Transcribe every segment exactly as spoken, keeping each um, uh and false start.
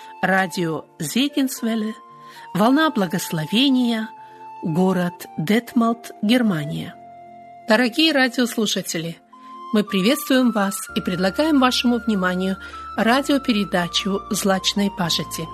радио Зегенсвелле, волна благословения, город Детмалт, Германия. Дорогие радиослушатели, мы приветствуем вас и предлагаем вашему вниманию радиопередачу «Злачной пажити».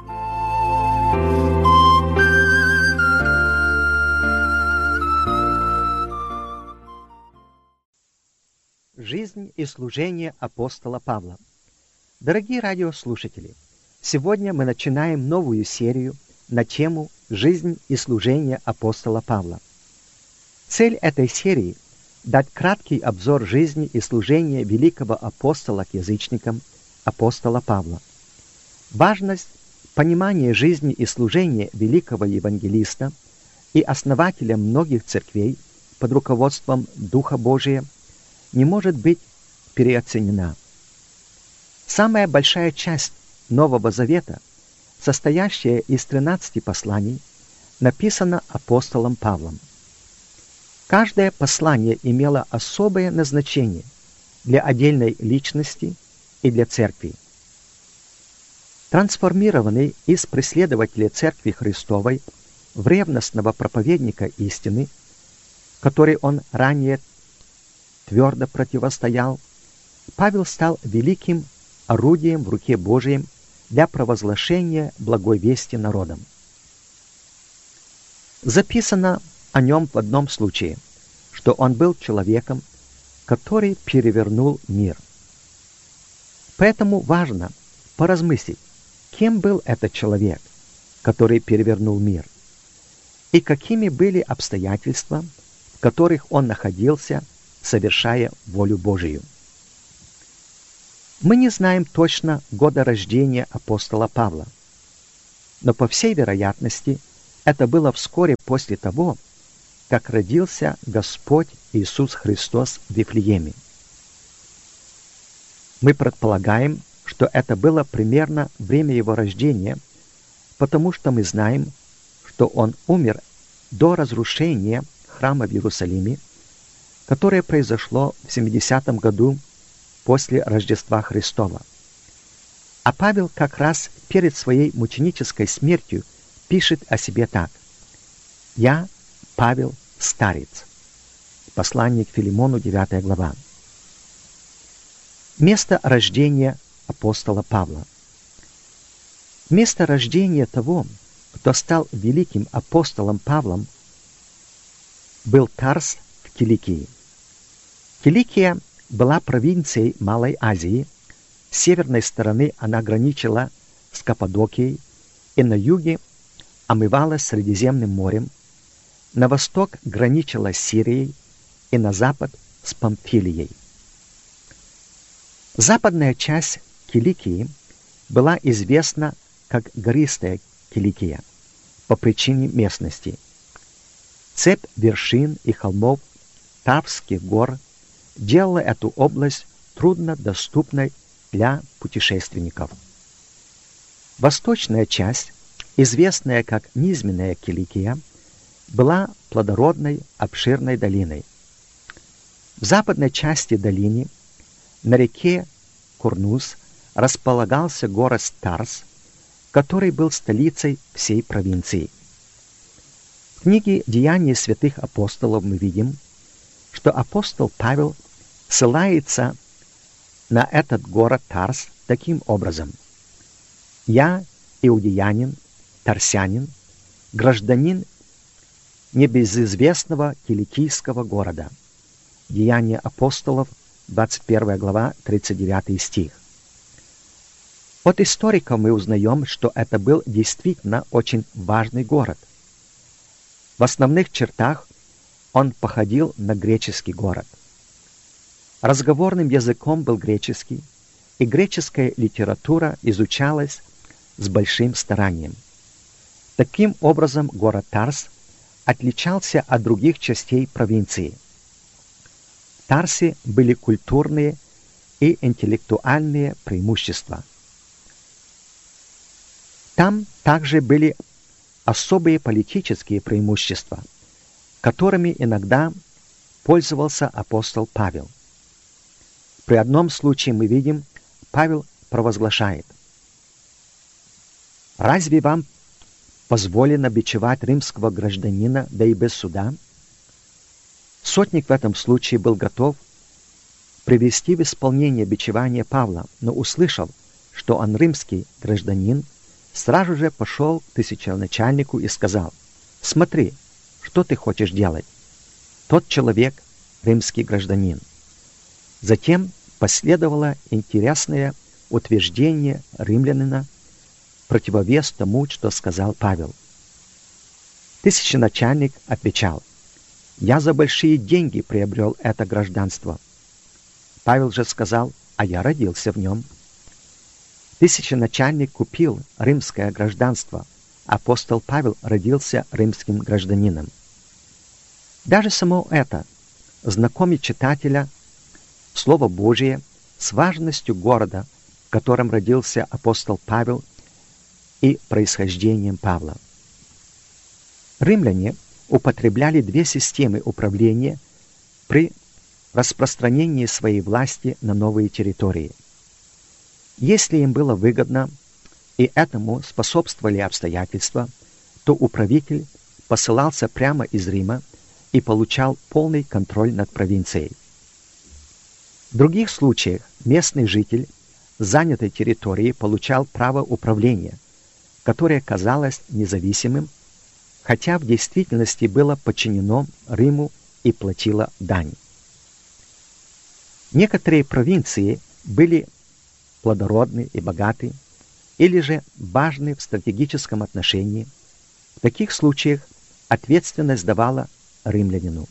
Жизнь и служение апостола Павла. Дорогие радиослушатели, сегодня мы начинаем новую серию на тему «Жизнь и служение апостола Павла». Цель этой серии – дать краткий обзор жизни и служения великого апостола к язычникам, апостола Павла. Важность понимания жизни и служения великого евангелиста и основателя многих церквей под руководством Духа Божия не может быть переоценена. Самая большая часть Нового Завета, состоящая из тринадцати посланий, написана апостолом Павлом. Каждое послание имело особое назначение для отдельной личности и для церкви. Трансформированный из преследователя Церкви Христовой в ревностного проповедника истины, который он ранее твердо противостоял, Павел стал великим орудием в руке Божией для провозглашения благой вести народам. Записано о нем в одном случае, что он был человеком, который перевернул мир. Поэтому важно поразмыслить, кем был этот человек, который перевернул мир, и какими были обстоятельства, в которых он находился, совершая волю Божию. Мы не знаем точно года рождения апостола Павла, но по всей вероятности это было вскоре после того, как родился Господь Иисус Христос в Вифлееме. Мы предполагаем, что это было примерно время его рождения, потому что мы знаем, что он умер до разрушения храма в Иерусалиме, которое произошло в семидесятом году после Рождества Христова. А Павел как раз перед своей мученической смертью пишет о себе так: «Я, Павел, старец». Послание к Филимону, девятая глава. Место рождения апостола Павла. Место рождения того, кто стал великим апостолом Павлом, был Тарс в Киликии. Киликия была провинцией Малой Азии. С северной стороны она граничила с Каппадокией и на юге омывалась Средиземным морем, на восток граничила с Сирией и на запад с Памфилией. Западная часть Киликии была известна как гористая Киликия по причине местности. Цепь вершин и холмов Таврских гор делала эту область труднодоступной для путешественников. Восточная часть, известная как низменная Киликия, была плодородной, обширной долиной. В западной части долины, на реке Курнус, располагался город Тарс, который был столицей всей провинции. В книге «Деяния святых апостолов» мы видим, что апостол Павел ссылается на этот город Тарс таким образом: «Я, иудеянин, тарсянин, гражданин небезызвестного киликийского города». Деяния апостолов, двадцать первая глава, тридцать девятый стих. От историков мы узнаем, что это был действительно очень важный город. В основных чертах он походил на греческий город. Разговорным языком был греческий, и греческая литература изучалась с большим старанием. Таким образом, город Тарс отличался от других частей провинции. В Тарсе были культурные и интеллектуальные преимущества. Там также были особые политические преимущества, которыми иногда пользовался апостол Павел. При одном случае мы видим, Павел провозглашает: Разве вам позволено бичевать римского гражданина, да и без суда? Сотник в этом случае был готов привести в исполнение бичевание Павла, но услышал, что он римский гражданин, сразу же пошел к тысяченачальнику и сказал: «Смотри, что ты хочешь делать? Тот человек — римский гражданин». Затем последовало интересное утверждение римлянина, противовес тому, что сказал Павел. Тысяченачальник отвечал: «Я за большие деньги приобрел это гражданство». Павел же сказал: «А я родился в нем». Тысяченачальник купил римское гражданство, апостол Павел родился римским гражданином. Даже само это знакомит читателя Слово Божие с важностью города, в котором родился апостол Павел, и происхождением Павла. Римляне употребляли две системы управления при распространении своей власти на новые территории. Если им было выгодно, и этому способствовали обстоятельства, то управитель посылался прямо из Рима и получал полный контроль над провинцией. В других случаях местный житель занятой территории получал право управления, которое казалось независимым, хотя в действительности было подчинено Риму и платило дань. Некоторые провинции были плодородны и богаты, или же важны в стратегическом отношении. В таких случаях ответственность давала римлянину,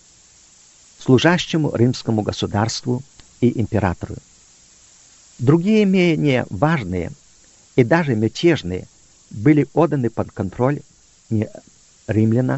служащему римскому государству и императору. Другие менее важные и даже мятежные были отданы под контроль не римляна,